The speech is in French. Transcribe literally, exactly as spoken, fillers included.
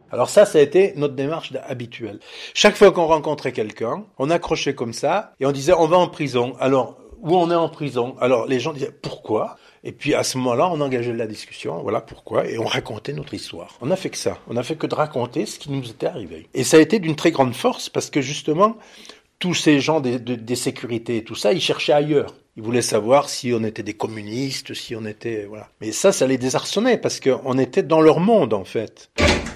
Alors ça, ça a été notre démarche habituelle. Chaque fois qu'on rencontrait quelqu'un, on accrochait comme ça et on disait on va en prison. Alors, où on est en prison? Alors les gens disaient pourquoi? Et puis à ce moment-là, on engageait la discussion, voilà pourquoi, et on racontait notre histoire. On n'a fait que ça, on n'a fait que de raconter ce qui nous était arrivé. Et ça a été d'une très grande force parce que justement, tous ces gens des, des, des sécurités et tout ça, ils cherchaient ailleurs. Ils voulaient savoir si on était des communistes, si on était... voilà. Mais ça, ça les désarçonnait parce qu'on était dans leur monde en fait.